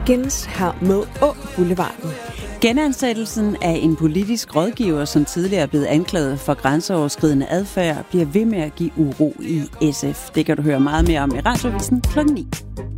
skændes her med Boulevarden. Genansættelsen af en politisk rådgiver, som tidligere er blevet anklaget for grænseoverskridende adfærd, bliver ved med at give uro i SF. Det kan du høre meget mere om i Radioavisen kl. 9.